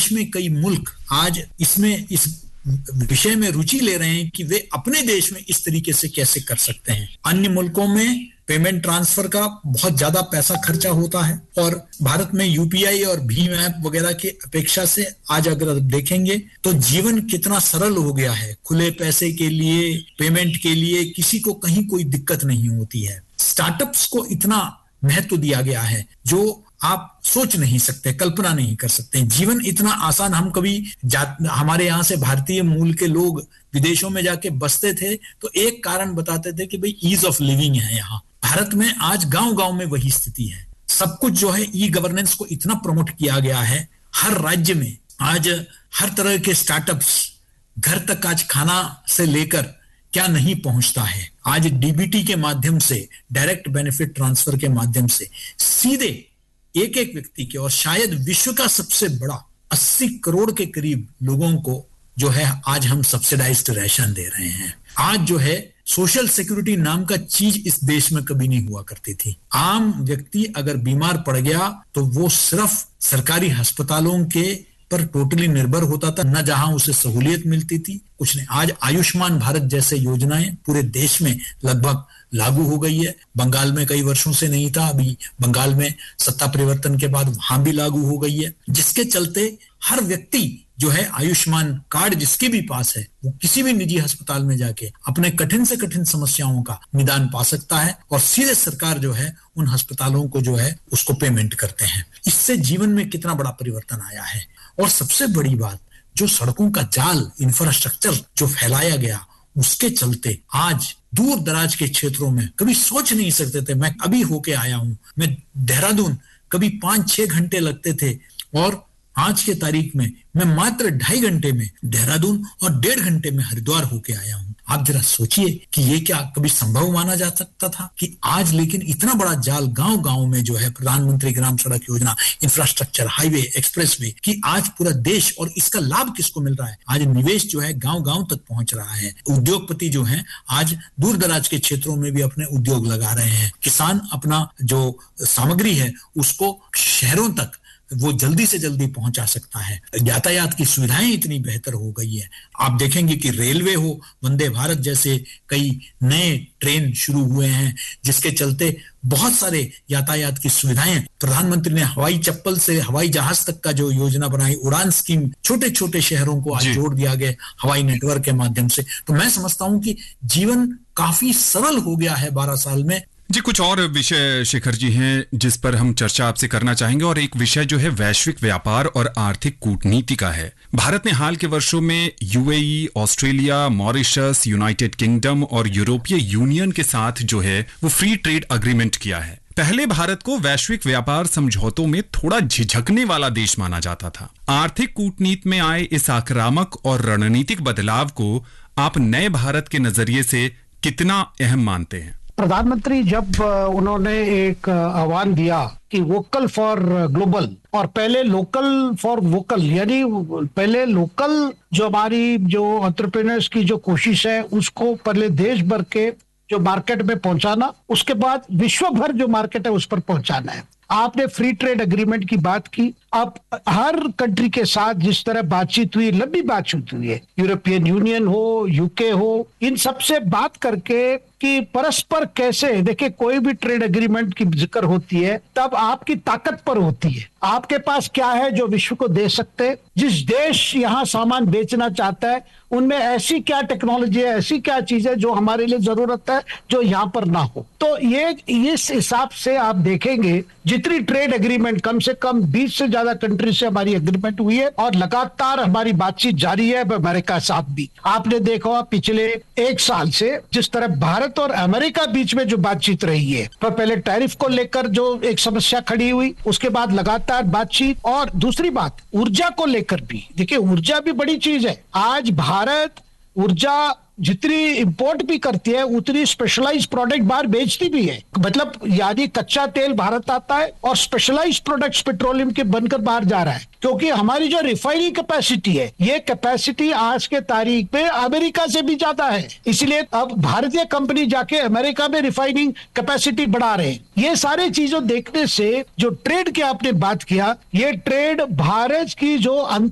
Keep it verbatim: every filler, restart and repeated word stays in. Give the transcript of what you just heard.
में कई मुल्क आज इसमें इस विषय में रुचि ले रहे हैं कि वे अपने देश में इस तरीके से कैसे कर सकते हैं। अन्य मुल्कों में पेमेंट ट्रांसफर का बहुत ज्यादा पैसा खर्चा होता है और भारत में यूपीआई और भीम ऐप वगैरह की अपेक्षा से आज अगर देखेंगे तो जीवन कितना सरल हो गया है। खुले पैसे के लिए, पेमेंट के लिए किसी को कहीं कोई दिक्कत नहीं होती है। स्टार्टअप्स को इतना महत्व दिया गया है जो आप सोच नहीं सकते, कल्पना नहीं कर सकते। जीवन इतना आसान, हम कभी हमारे यहाँ से भारतीय मूल के लोग विदेशों में जाके बसते थे तो एक कारण बताते थे कि भाई ईज ऑफ लिविंग है। यहाँ भारत में आज गांव-गांव में वही स्थिति है। सब कुछ जो है ई गवर्नेंस को इतना प्रमोट किया गया है। हर राज्य में आज हर तरह के स्टार्टअप्स, घर तक आज खाना से लेकर क्या नहीं पहुंचता है। आज डीबीटी के माध्यम से, डायरेक्ट बेनिफिट ट्रांसफर के माध्यम से सीधे एक एक व्यक्ति के और शायद विश्व का सबसे बड़ा अस्सी करोड़ के करीब लोगों को जो है आज हम सब्सिडाइज्ड राशन दे रहे हैं। आज जो है सोशल सिक्योरिटी नाम का चीज इस देश में कभी नहीं हुआ करती थी। आम व्यक्ति अगर बीमार पड़ गया तो वो सिर्फ सरकारी अस्पतालों के पर टोटली निर्भर होता था, न जहां उसे सहूलियत मिलती थी कुछ नहीं। आज आयुष्मान भारत जैसे योजनाएं पूरे देश में लगभग लागू हो गई है। बंगाल में कई वर्षों से नहीं था, अभी बंगाल में सत्ता परिवर्तन के बाद वहां भी लागू हो गई है, जिसके चलते हर व्यक्ति जो है आयुष्मान कार्ड जिसके भी पास है वो किसी भी निजी अस्पताल में जाके अपने कठिन से कठिन समस्याओं का निदान पा सकता है और सीधे सरकार जो है उन अस्पतालों को जो है उसको पेमेंट करते हैं। इससे जीवन में कितना बड़ा परिवर्तन आया है। और सबसे बड़ी बात, जो सड़कों का जाल, इंफ्रास्ट्रक्चर जो फैलाया गया, उसके चलते आज दूर दराज के क्षेत्रों में कभी सोच नहीं सकते थे। मैं अभी होके आया हूं, मैं देहरादून कभी पांच छह घंटे लगते थे और आज के तारीख में मैं मात्र ढाई घंटे में देहरादून और डेढ़ घंटे में हरिद्वार होके आया हूं। आप जरा सोचिए कि ये क्या कभी संभव माना जा सकता था कि आज लेकिन इतना बड़ा जाल गांव-गांव में जो है प्रधानमंत्री ग्राम सड़क योजना, इंफ्रास्ट्रक्चर, हाईवे, एक्सप्रेसवे कि आज पूरा देश, और इसका लाभ किसको मिल रहा है? आज निवेश जो है गांव-गांव तक पहुंच रहा है। उद्योगपति जो हैं आज दूर दराज के क्षेत्रों में भी अपने उद्योग लगा रहे हैं। किसान अपना जो सामग्री है उसको शहरों तक वो जल्दी से जल्दी पहुंचा सकता है। यातायात की सुविधाएं इतनी बेहतर हो गई है। आप देखेंगे कि रेलवे हो, वंदे भारत जैसे कई नए ट्रेन शुरू हुए हैं जिसके चलते बहुत सारे यातायात की सुविधाएं, प्रधानमंत्री ने हवाई चप्पल से हवाई जहाज तक का जो योजना बनाई, उड़ान स्कीम, छोटे छोटे शहरों को आज जोड़ दिया गया हवाई नेटवर्क के माध्यम से। तो मैं समझता हूं कि जीवन काफी सरल हो गया है बारह साल में। जी, कुछ और विषय शेखर जी हैं जिस पर हम चर्चा आपसे करना चाहेंगे, और एक विषय जो है वैश्विक व्यापार और आर्थिक कूटनीति का है। भारत ने हाल के वर्षों में UAE, Australia, Mauritius, United kingdom और यूरोपीय यूनियन के साथ जो है वो फ्री ट्रेड अग्रीमेंट किया है। पहले भारत को वैश्विक व्यापार समझौतों में थोड़ा झिझकने वाला देश माना जाता था। आर्थिक कूटनीति में आए इस आक्रामक और रणनीतिक बदलाव को आप नए भारत के नजरिए से कितना अहम मानते हैं? प्रधानमंत्री जब उन्होंने एक आह्वान दिया कि वोकल फॉर ग्लोबल और पहले लोकल फॉर वोकल, यानी पहले लोकल जो हमारी जो एंटरप्रेन्योर्स की जो कोशिश है उसको पहले देश भर के जो मार्केट में पहुंचाना, उसके बाद विश्व भर जो मार्केट है उस पर पहुंचाना है। आपने फ्री ट्रेड एग्रीमेंट की बात की। अब हर कंट्री के साथ जिस तरह बातचीत हुई, लंबी बातचीत हुई है, यूरोपियन यूनियन हो, यूके हो, इन सब से बात करके कि परस्पर कैसे, देखिए कोई भी ट्रेड एग्रीमेंट की जिक्र होती है तब आपकी ताकत पर होती है। आपके पास क्या है जो विश्व को दे सकते, जिस देश यहाँ सामान बेचना चाहता है उनमें ऐसी क्या टेक्नोलॉजी है, ऐसी क्या चीज है जो हमारे लिए जरूरत है जो यहाँ पर ना हो। तो ये इस हिसाब से आप देखेंगे जितनी ट्रेड एग्रीमेंट, कम से कम बीस से ज्यादा कंट्री से हमारी एग्रीमेंट हुई है और लगातार हमारी बातचीत जारी है अमेरिका के साथ भी। आपने देखा पिछले एक साल से जिस तरह भारत और अमेरिका बीच में जो बातचीत रही है, तो पहले टैरिफ को लेकर जो एक समस्या खड़ी हुई, उसके बाद लगातार बातचीत, और दूसरी बात ऊर्जा को लेकर भी। देखिए ऊर्जा भी बड़ी चीज है। आज भारत ऊर्जा जितनी इंपोर्ट भी करती है उतनी स्पेशलाइज्ड प्रोडक्ट बाहर बेचती भी है। मतलब यानी कच्चा तेल भारत आता है और स्पेशलाइज्ड प्रोडक्ट्स पेट्रोलियम के बनकर बाहर जा रहा है, क्योंकि हमारी जो रिफाइनिंग कैपेसिटी है, ये कैपेसिटी आज के तारीख पे अमेरिका से भी ज्यादा है। इसलिए अब भारतीय कंपनी जाके अमेरिका में रिफाइनिंग कैपेसिटी बढ़ा रहे हैं। ये सारे चीजों देखने से जो ट्रेड की आपने बात किया, ये ट्रेड भारत की जो